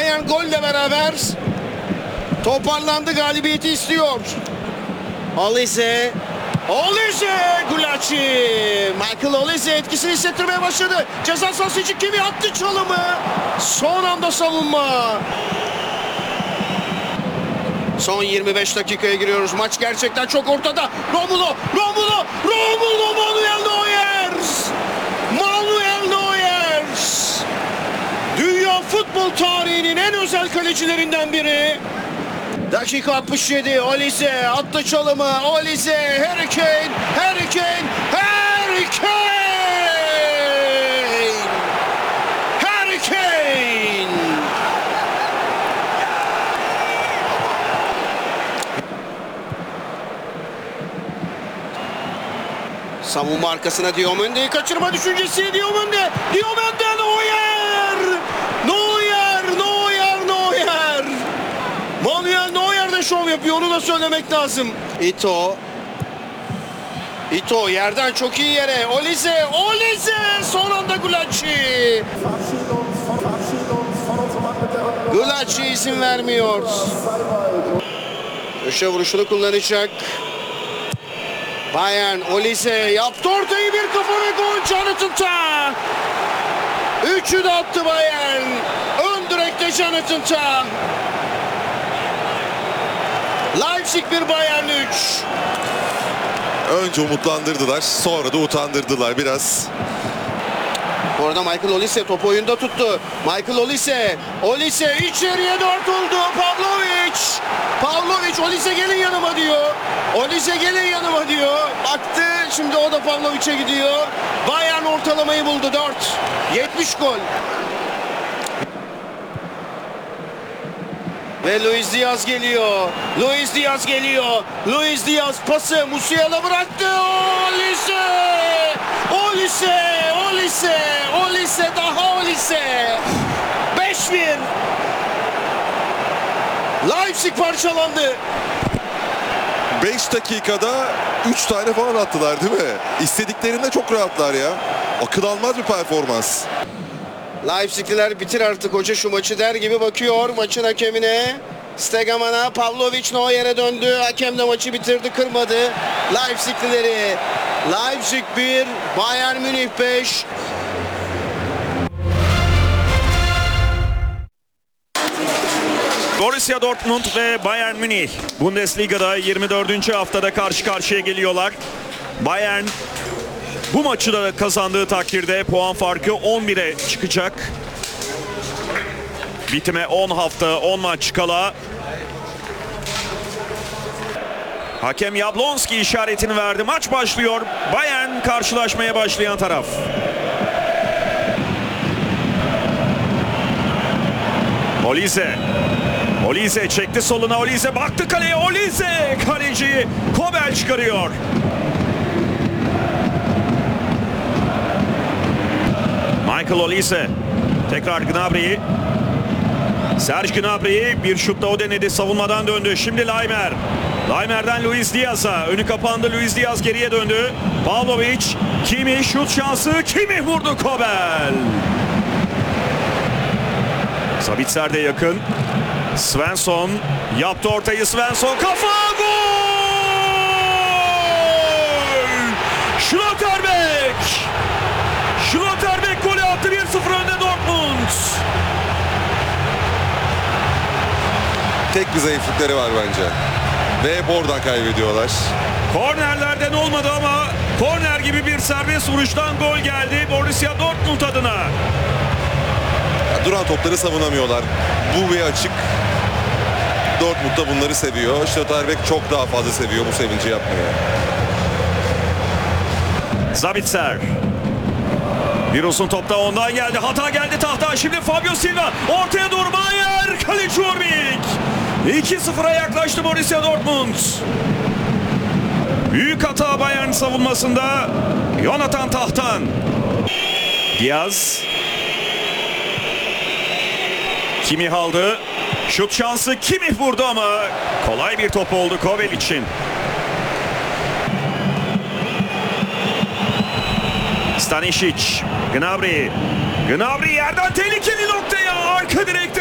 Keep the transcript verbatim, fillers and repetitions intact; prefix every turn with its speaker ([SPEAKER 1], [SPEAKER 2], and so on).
[SPEAKER 1] Bayern golle beraber toparlandı, galibiyeti istiyor. Olise, Olise, Gulacsi, Michael Olise etkisini hissettirmeye başladı. Ceza sahası için kimi attı çalımı? Son anda savunma. Son yirmi beş dakikaya giriyoruz. Maç gerçekten çok ortada. Romulo, Romulo, Romulo, Manuel Neuer. Manuel Neuer. Dünya futbol tarihinin en özel kalecilerinden biri. Dakika altmış yedi. Olise attı çalımı. Olise, Harry Kane, Harry Kane, Harry Kane. Harry Kane. Savunma arkasına Diomande, kaçırma düşüncesi Diomande, Diomande, Neuer, Neuer, Neuer, Neuer. Manuel Neuer de şov yapıyor, onu da söylemek lazım. Ito, Ito yerden çok iyi yere, Olise, Olise, son anda Gulacsi. Gulacsi izin vermiyor. Köşe vuruşunu kullanacak. Bayern, Olise yaptı ortayı, bir kafa ve gol. Jonathan Tah. Üçü de attı Bayern. Ön direkte Jonathan Tah. Leipzig bir, Bayern üç.
[SPEAKER 2] Önce umutlandırdılar, sonra da utandırdılar biraz.
[SPEAKER 1] Bu arada Michael Olise topu oyunda tuttu. Michael Olise, Olise içeriye dört oldu. Pavlovic, Pavlovic, Olise gelin yanıma diyor. Olise gelin yanıma diyor. Baktı, şimdi o da Pavlovic'e gidiyor. Bayern ortalamayı buldu, dört. yetmiş gol. Ve Luis Diaz geliyor. Luis Diaz geliyor. Luis Diaz pası Musiala bıraktı. Olise! Olise! Olise! Olise, daha Olise! beş bir. Leipzig parçalandı.
[SPEAKER 2] beş dakikada üç tane falan attılar değil mi? İstediklerinde çok rahatlar ya. Akıl almaz bir performans.
[SPEAKER 1] Leipzigliler bitir artık hoca şu maçı der gibi bakıyor maçın hakemine. Stegeman'a, Pavlovic Neuer'e döndü. Hakem de maçı bitirdi, kırmadı. Leipziglileri. Leipzig bir, Bayern Münih beş.
[SPEAKER 3] Borussia Dortmund ve Bayern Münih Bundesliga'da yirmi dördüncü haftada karşı karşıya geliyorlar. Bayern bu maçı da kazandığı takdirde puan farkı on bire çıkacak. Bitime on hafta, on maç kala. Hakem Jablonski işaretini verdi. Maç başlıyor. Bayern karşılaşmaya başlayan taraf. Olise. Olise çekti soluna. Olise baktı kaleye. Olise kaleciyi Kobel çıkarıyor. Michael Olise. Tekrar Gnabry. Serge Gnabry bir şutla o denedi. Savunmadan döndü. Şimdi Laimer. Laimer'den Luis Diaz'a. Önü kapandı. Luis Diaz geriye döndü. Pavlovic. Kimi şut şansı. Kimi vurdu Kobel. Sabitzer de yakın. Svensson yaptı ortayı. Svensson kafa, gol! Schlotterbeck! Schlotterbeck golü attı, bir sıfır önde Dortmund.
[SPEAKER 2] Tek bir zayıflıkları var bence. Ve hep oradan kaybediyorlar.
[SPEAKER 3] Kornerlerden olmadı ama korner gibi bir serbest vuruştan gol geldi Borussia Dortmund adına.
[SPEAKER 2] Ya, duran topları savunamıyorlar. Bu bir açık. Dortmund da bunları seviyor. Schlotterbeck çok daha fazla seviyor bu sevinci yapmayı.
[SPEAKER 3] Sabitzer. Bir uzun topta ondan geldi. Hata geldi tahta. Şimdi Fabio Silva. Ortaya doğru Mayer. Kaleci Urbik. iki sıfıra yaklaştı Borussia Dortmund. Büyük hata Bayern savunmasında. Jonathan Tah'tan. Diaz. Kimi aldı. Şut şansı, Kimi vurdu ama kolay bir top oldu Kobel için. Stanisic, Gnabry. Gnabry yerden tehlikeli noktaya, arka direkte